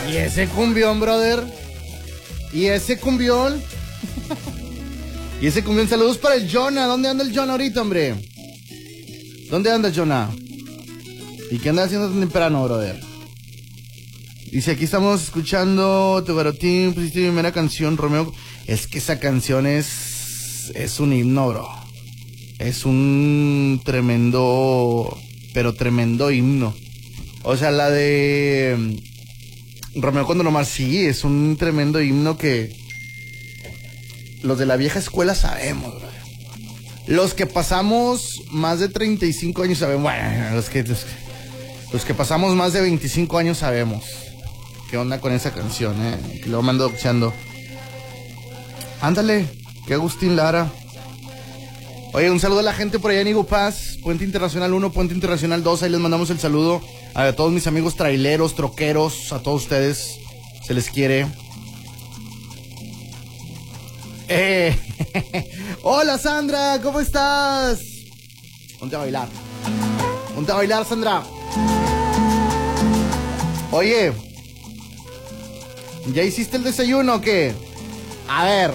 ¿Y ese cumbión, brother? ¿Y ese cumbión? ¿Y ese cumbión? Saludos para el Jonah. ¿Dónde anda el Jonah ahorita, hombre? ¿Dónde anda el Jonah? ¿Y qué anda haciendo tan temprano, brother? Dice, aquí estamos escuchando Tu Garotín, pusiste mi primera canción, Romeo. Es que esa canción es un himno, bro. Es un tremendo, pero tremendo himno. O sea, la de Romeo con Don Omar, sí, es un tremendo himno que los de la vieja escuela sabemos, bro. Los que pasamos más de 35 años sabemos. Bueno, los que pasamos más de 25 años sabemos qué onda con esa canción, que lo mando doxeando. Ándale, que Agustín Lara. Oye, un saludo a la gente por allá en Igu Paz, Puente Internacional 1, Puente Internacional 2, ahí les mandamos el saludo a todos mis amigos traileros, troqueros, a todos ustedes, se les quiere. Hola Sandra, ¿cómo estás? Ponte a bailar. Ponte a bailar, Sandra. Oye, ¿ya hiciste el desayuno o qué? A ver.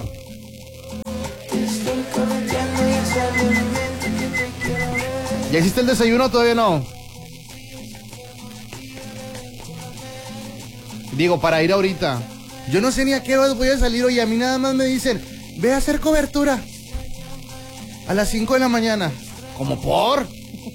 ¿Ya hiciste el desayuno o todavía no? Digo, para ir ahorita. Yo no sé ni a qué hora voy a salir hoy. A mí nada más me dicen, ve a hacer cobertura a las 5 de la mañana. ¿Cómo por?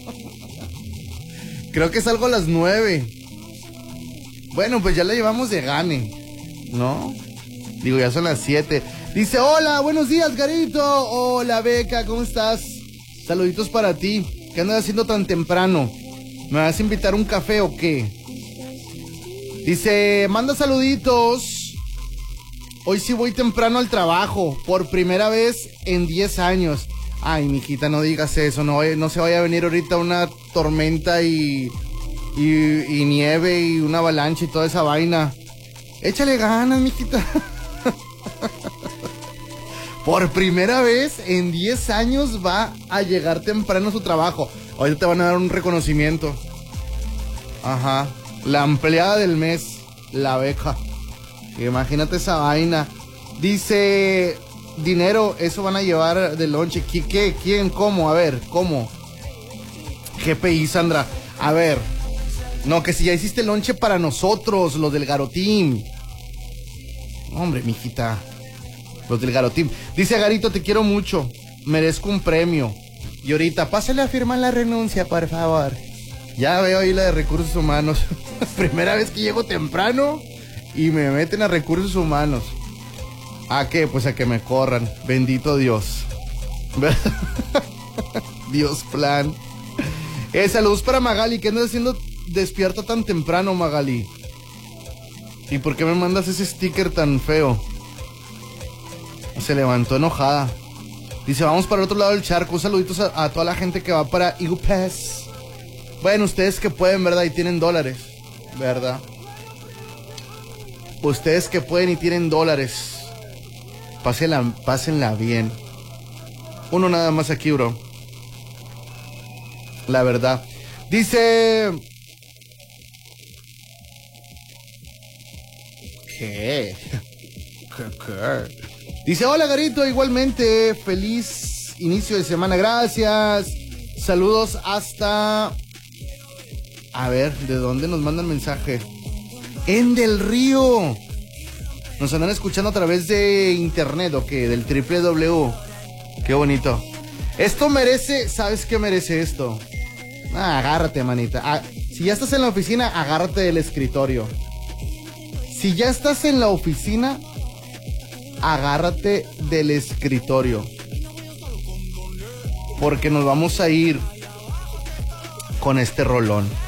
Creo que salgo a las 9. Bueno, pues ya la llevamos de gane, ¿no? Digo, ya son las 7. Dice, hola, buenos días, Garito. Hola, Beca, ¿cómo estás? Saluditos para ti. ¿Qué andas haciendo tan temprano? ¿Me vas a invitar un café o qué? Dice, manda saluditos. Hoy sí voy temprano al trabajo, por primera vez en 10 años. Ay, mijita, no digas eso, no se vaya a venir ahorita una tormenta y nieve y una avalancha y toda esa vaina. Échale ganas, mijita. Por primera vez en 10 años va a llegar temprano a su trabajo. Ahorita te van a dar un reconocimiento. Ajá. La empleada del mes, la Beca. Imagínate esa vaina. Dice, dinero, eso van a llevar de lonche. ¿Qué? ¿Quién? ¿Cómo? A ver, ¿cómo? GPI, Sandra. A ver. No, que si ya hiciste lonche para nosotros, los del Garotín. Hombre, mijita. Los del Garotín. Dice Garito, te quiero mucho. Merezco un premio. Y ahorita, pásale a firmar la renuncia, por favor. Ya veo ahí la de recursos humanos. Primera vez que llego temprano y me meten a recursos humanos. ¿A qué? Pues a que me corran. Bendito Dios. Dios plan. Saludos para Magali. ¿Qué andas haciendo despierta tan temprano, Magali? ¿Y por qué me mandas ese sticker tan feo? Se levantó enojada. Dice, vamos para el otro lado del charco. Saluditos a toda la gente que va para Igu Paz. Bueno, ustedes que pueden, ¿verdad? Y tienen dólares, ¿verdad? Ustedes que pueden y tienen dólares, pásenla bien. Uno nada más aquí, bro. La verdad. Dice... ¿Qué? Dice, hola Garito, igualmente, feliz inicio de semana, gracias. Saludos hasta... A ver, ¿de dónde nos mandan mensaje? En Del Río. Nos andan escuchando a través de internet, ¿o qué? Del www. Qué bonito. Esto merece, ¿sabes qué merece esto? Agárrate, manita. Si ya estás en la oficina, agárrate del escritorio. Si ya estás en la oficina, agárrate del escritorio. Porque nos vamos a ir con este rolón.